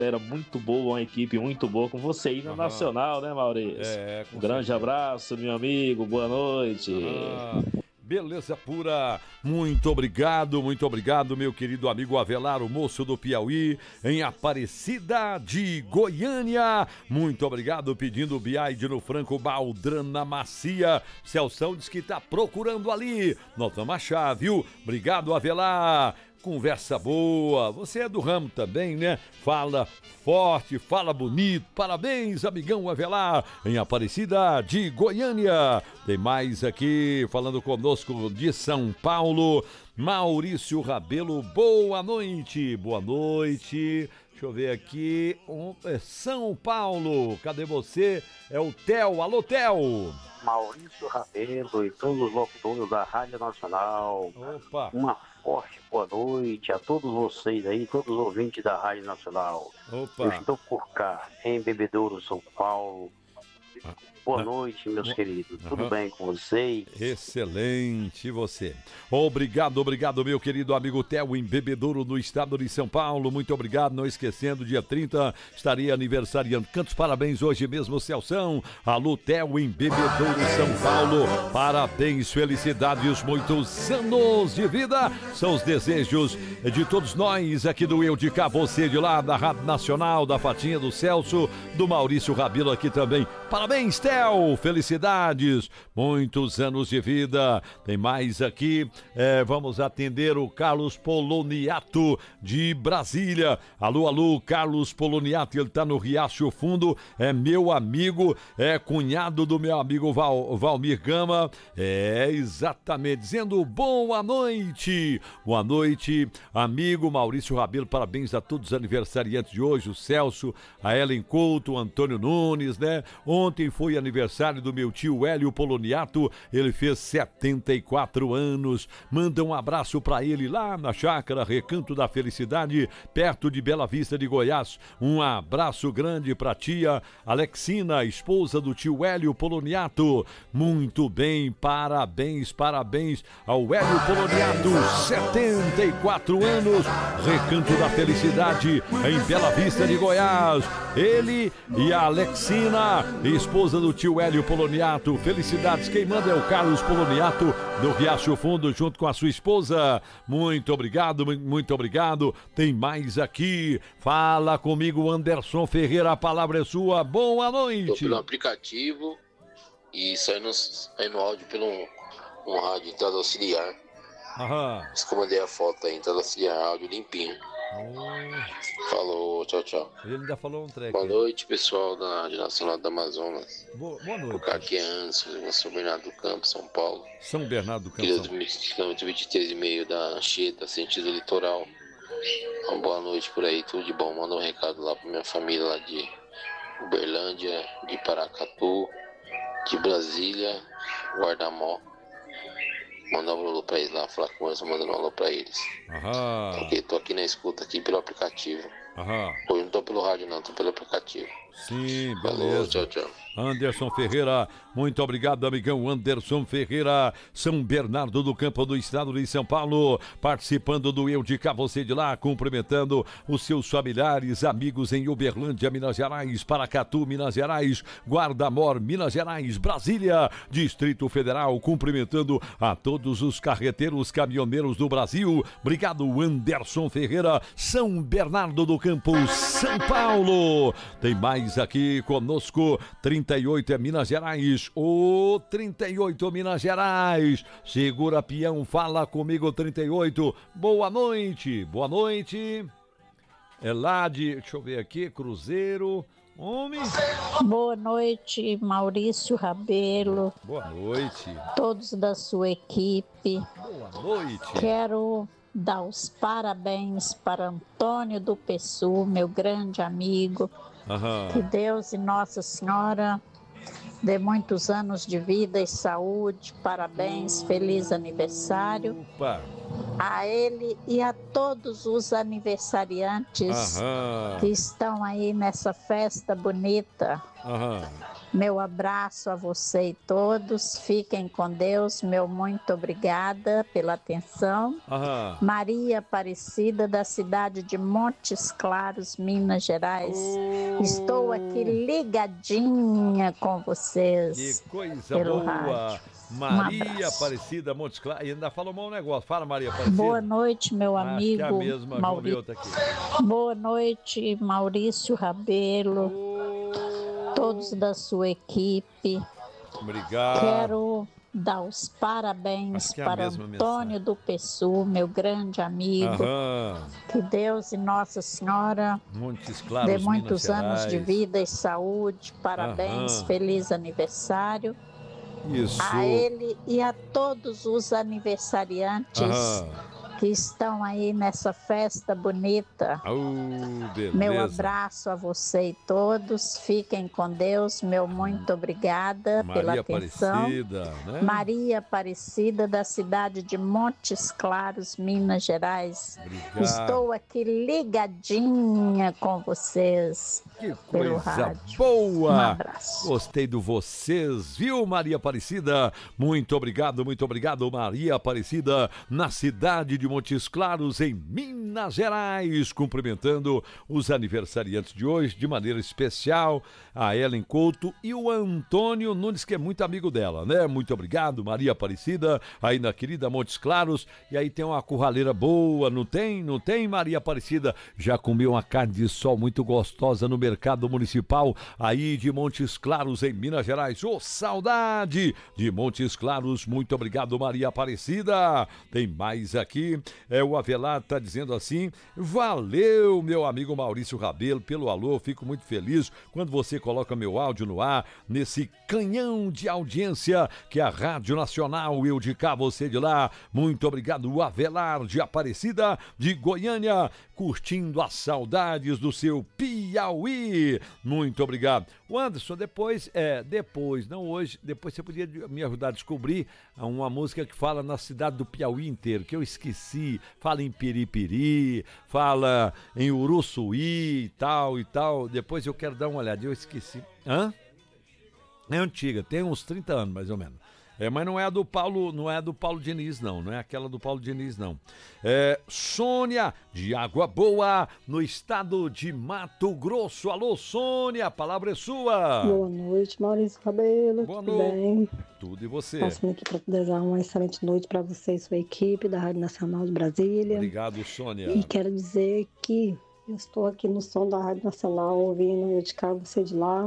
Era muito boa, uma equipe muito boa com você aí na Nacional, né, Maurício? Um grande certeza. abraço, meu amigo, boa noite. Beleza pura, muito obrigado, meu querido amigo Avelar, o moço do Piauí, em Aparecida de Goiânia. Muito obrigado, pedindo o Biaide no Franco Baldrana Macia. Celção diz que tá procurando ali. Nós vamos achar, viu? Obrigado, Avelar. Conversa boa, você é do ramo também, né? Fala forte, fala bonito. Parabéns, amigão Avelar, em Aparecida de Goiânia. Tem mais aqui falando conosco de São Paulo, Maurício Rabelo. Boa noite, boa noite. Deixa eu ver aqui, São Paulo, cadê você? É o Theo, alô Theo. Maurício Rabelo e todos os locutores da Rádio Nacional. Opa. Uma forte boa noite a todos vocês aí, todos os ouvintes da Rádio Nacional. Opa. Eu estou por cá, em Bebedouro, São Paulo. Boa noite, meus queridos. Tudo bem com vocês? Excelente, você. Obrigado, meu querido amigo Theo, em Bebedouro, no estado de São Paulo. Muito obrigado. Não esquecendo, dia 30 estaria aniversariando. Cantos parabéns hoje mesmo, Celção. Alô, Theo, em Bebedouro, São Paulo. Parabéns, felicidades, muitos anos de vida. São os desejos de todos nós aqui do Eu de Cá, você de lá, da Rádio Nacional, da Fatinha, do Celso, do Maurício Rabelo aqui também. Parabéns, Theo, felicidades, muitos anos de vida. Tem mais aqui, vamos atender o Carlos Poloniato de Brasília. Alô, Carlos Poloniato, ele tá no Riacho Fundo, é meu amigo, é cunhado do meu amigo Valmir Gama, exatamente, dizendo boa noite, amigo Maurício Rabelo, parabéns a todos os aniversariantes de hoje, o Celso, a Ellen Couto, o Antônio Nunes, né? Ontem foi aniversário do meu tio Hélio Poloniato, ele fez 74 anos. Manda um abraço pra ele lá na chácara Recanto da Felicidade, perto de Bela Vista de Goiás. Um abraço grande pra tia Alexina, esposa do tio Hélio Poloniato. Muito bem, parabéns ao Hélio Poloniato, 74 anos, Recanto da Felicidade, em Bela Vista de Goiás. Ele e a Alexina, esposa do tio Hélio Poloniato. Felicidades, quem manda é o Carlos Poloniato, do Riacho Fundo, junto com a sua esposa. Muito obrigado. Tem mais aqui, fala comigo, Anderson Ferreira, a palavra é sua, boa noite. Estou pelo aplicativo e saindo áudio pelo um rádio entrada auxiliar. Mas como eu mandei a foto aí, entrada auxiliar, áudio limpinho. Falou, tchau. Ele ainda falou um treco. Boa noite, pessoal da Rádio Nacional do Amazonas. Boa noite. Por cá aqui é Anderson, São Bernardo do Campo, São Paulo. São Bernardo do Campo. Quilômetro 23,5 da Anchieta, sentido litoral. Uma boa noite por aí, tudo de bom. Manda um recado lá pra minha família lá de Uberlândia, de Paracatu, de Brasília, Guardamó. Mandar um alô pra eles lá, falar com eles, mandando um alô pra eles. Ok, tô aqui na escuta, aqui pelo aplicativo. Hoje não tô pelo rádio não, tô pelo aplicativo. Sim, beleza. Falou, tchau. Anderson Ferreira, muito obrigado, amigão Anderson Ferreira, São Bernardo do Campo, do estado de São Paulo, participando do Eu de Cá, você de lá, cumprimentando os seus familiares, amigos em Uberlândia, Minas Gerais, Paracatu, Minas Gerais, Guardamor, Minas Gerais, Brasília, Distrito Federal, cumprimentando a todos os carreteiros, caminhoneiros do Brasil. Obrigado, Anderson Ferreira, São Bernardo do Campo, São Paulo. Tem mais aqui conosco, 38 é Minas Gerais, 38 Minas Gerais, segura peão, fala comigo 38, boa noite, é lá de, deixa eu ver aqui, Cruzeiro, homem. Boa noite, Maurício Rabelo. Boa noite. Todos da sua equipe. Boa noite. Quero dar os parabéns para Antônio do Pessu, meu grande amigo. Que Deus e Nossa Senhora dê muitos anos de vida e saúde. Parabéns, feliz aniversário. A ele e a todos os aniversariantes que estão aí nessa festa bonita. Meu abraço a você e todos. Fiquem com Deus. Meu muito obrigada pela atenção. Maria Aparecida, da cidade de Montes Claros, Minas Gerais. Estou aqui ligadinha com vocês. Que coisa pelo boa. rádio. Maria Aparecida, Montes Claros. E ainda falou mal um negócio. Fala, Maria Aparecida. Boa noite, meu amigo. Acho que é a mesma, Maurício. aqui. Boa noite, Maurício Rabelo. Todos da sua equipe. Obrigado. Quero dar os parabéns para Antônio do Pessu, meu grande amigo. Que Deus e Nossa Senhora Montes Claros, dê muitos Minas anos Gerais. de vida e saúde. Parabéns, feliz aniversário. Isso. A ele e a todos os aniversariantes que estão aí nessa festa bonita. Beleza. Meu abraço a você e todos. Fiquem com Deus. Meu muito obrigada pela atenção. Aparecida, né? Maria Aparecida, da cidade de Montes Claros, Minas Gerais. Obrigado. Estou aqui ligadinha com vocês. Que pelo coisa rádio. boa! Um abraço. Gostei do vocês, viu, Maria Aparecida? Muito obrigado, Maria Aparecida, na cidade de Montes Claros, em Minas Gerais, cumprimentando os aniversariantes de hoje, de maneira especial, a Ellen Couto e o Antônio Nunes, que é muito amigo dela, né? Muito obrigado, Maria Aparecida, aí na querida Montes Claros. E aí tem uma curraleira boa, não tem? Não tem, Maria Aparecida? Já comeu uma carne de sol muito gostosa no mercado municipal aí de Montes Claros, em Minas Gerais. Ô, saudade de Montes Claros. Muito obrigado, Maria Aparecida. Tem mais aqui, o Avelar tá dizendo assim: valeu, meu amigo Maurício Rabelo, pelo alô. Fico muito feliz quando você coloca meu áudio no ar, nesse canhão de audiência que é a Rádio Nacional. Eu de cá, você de lá. Muito obrigado, o Avelar de Aparecida, de Goiânia, curtindo as saudades do seu Piauí. Muito obrigado. O Anderson, depois você podia me ajudar a descobrir uma música que fala na cidade do Piauí inteiro, que eu esqueci. Fala em Piripiri, fala em Uruçuí e tal. Depois eu quero dar uma olhada, eu esqueci. É antiga, tem uns 30 anos mais ou menos. Mas não é a do Paulo, Diniz, não é aquela do Paulo Diniz, não. Sônia, de Água Boa, no estado de Mato Grosso. Alô, Sônia, a palavra é sua. Boa noite, Maurício Rabelo. Boa tudo noite. Bem? Tudo, e você? Passando aqui para desejar uma excelente noite para você e sua equipe da Rádio Nacional de Brasília. Obrigado, Sônia. E quero dizer que eu estou aqui no som da Rádio Nacional, ouvindo eu de cá, você de lá.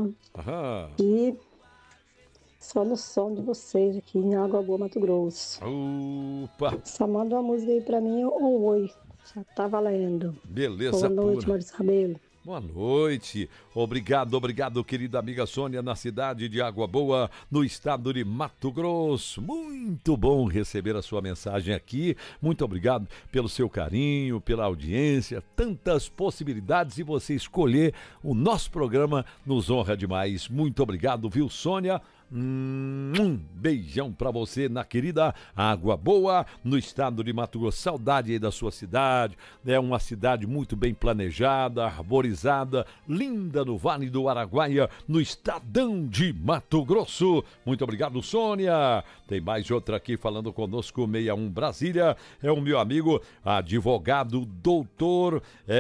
E só no som de vocês aqui em Água Boa, Mato Grosso. Opa! Só manda uma música aí pra mim, um oi. Já tá valendo. Beleza. Boa noite, Maurício Rabelo. Boa noite. Obrigado, querida amiga Sônia, na cidade de Água Boa, no estado de Mato Grosso. Muito bom receber a sua mensagem aqui. Muito obrigado pelo seu carinho, pela audiência, tantas possibilidades, e você escolher o nosso programa nos honra demais. Muito obrigado, viu, Sônia? Um beijão pra você na querida Água Boa, no estado de Mato Grosso. Saudade aí da sua cidade. É uma cidade muito bem planejada, arborizada, linda, no Vale do Araguaia, no estadão de Mato Grosso. Muito obrigado, Sônia. Tem mais outra aqui falando conosco, 61 Brasília. É o meu amigo advogado doutor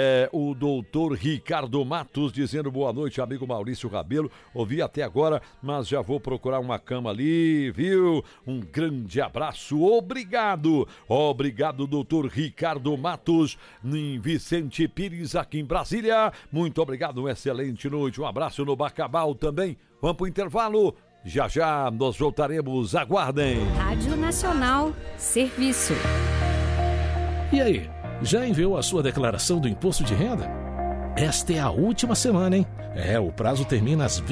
Ricardo Matos, dizendo boa noite, amigo Maurício Rabelo. Ouvi até agora, mas já vou procurar uma cama ali, viu? Um grande abraço, obrigado, doutor Ricardo Matos, em Vicente Pires, aqui em Brasília. Muito obrigado, uma excelente noite, um abraço no Bacabal também. Vamos pro intervalo, já nós voltaremos, aguardem. Rádio Nacional, serviço. E aí, já enviou a sua declaração do imposto de renda? Esta é a última semana, hein? O prazo termina às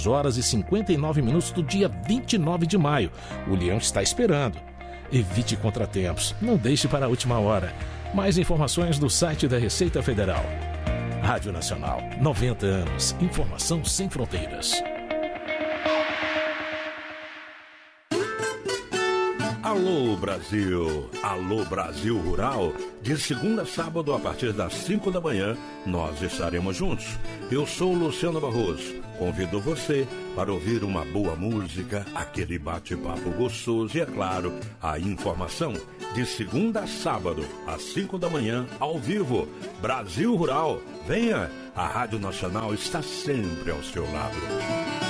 23h59 do dia 29 de maio. O Leão está esperando. Evite contratempos, não deixe para a última hora. Mais informações no site da Receita Federal. Rádio Nacional, 90 anos. Informação sem fronteiras. Alô Brasil, alô Brasil Rural, de segunda a sábado a partir das 5 da manhã, nós estaremos juntos. Eu sou Luciano Barroso, convido você para ouvir uma boa música, aquele bate-papo gostoso e, é claro, a informação. De segunda a sábado, às 5 da manhã, ao vivo, Brasil Rural. Venha, a Rádio Nacional está sempre ao seu lado.